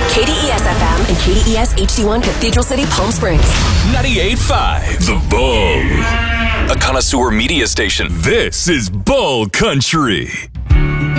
KDES FM and KDES HD1 Cathedral City, Palm Springs. 98.5 The Bull. A connoisseur media station. This is Bull Country.